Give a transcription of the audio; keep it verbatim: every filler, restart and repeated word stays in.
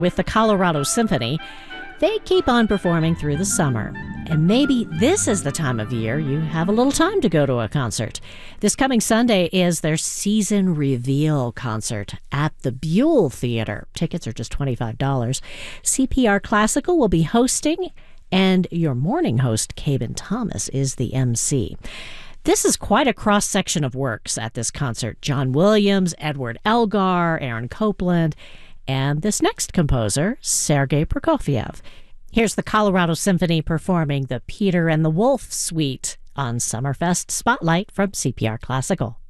With the Colorado Symphony, they keep on performing through the summer. And maybe this is the time of year you have a little time to go to a concert. This coming Sunday is their season reveal concert at the Buell Theater. Tickets are just twenty-five dollars. C P R Classical will be hosting, and your morning host, Cabin Thomas, is the M C. This is quite a cross-section of works at this concert. John Williams, Edward Elgar, Aaron Copland, and this next composer, Sergei Prokofiev. Here's the Colorado Symphony performing the Peter and the Wolf Suite on Summerfest Spotlight from C P R Classical.